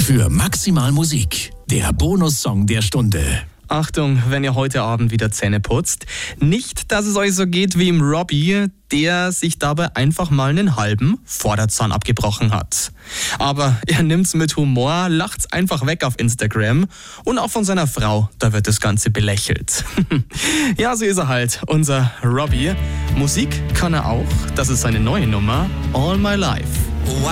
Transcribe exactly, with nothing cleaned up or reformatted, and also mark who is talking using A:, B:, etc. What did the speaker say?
A: für Maximal Musik, der Bonussong der Stunde.
B: Achtung, wenn ihr heute Abend wieder Zähne putzt. Nicht, dass es euch so geht wie im Robbie, der sich dabei einfach mal einen halben Vorderzahn abgebrochen hat. Aber er nimmt's mit Humor, lacht's einfach weg auf Instagram und auch von seiner Frau, da wird das Ganze belächelt. Ja, so ist er halt, unser Robbie. Musik kann er auch, das ist seine neue Nummer, All My Life.